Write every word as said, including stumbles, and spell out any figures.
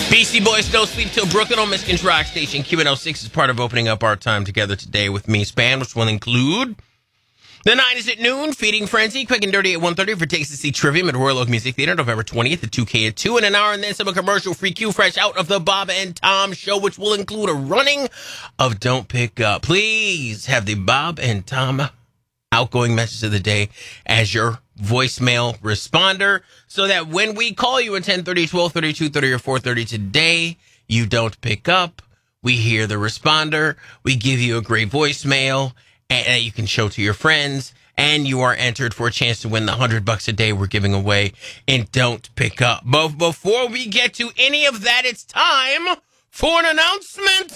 Beastie Boys, No Sleep Till Brooklyn on Michigan's Rock Station. Q one oh six is part of opening up our time together today with me, Span, which will include the nine is at noon, Feeding Frenzy, Quick and Dirty at one thirty for Takes to See Trivium at Royal Oak Music Theater, November twentieth at two K at two, and an hour and then some commercial free Q fresh out of the Bob and Tom Show, which will include a running of Don't Pick Up. Please have the Bob and Tom outgoing message of the day as your voicemail responder so that when we call you at ten thirty, twelve thirty, two thirty, or four thirty today, you don't pick up. We hear the responder. We give you a great voicemail and you can show to your friends, and you are entered for a chance to win the hundred bucks a day we're giving away and Don't Pick Up. But before we get to any of that, it's time for an announcement.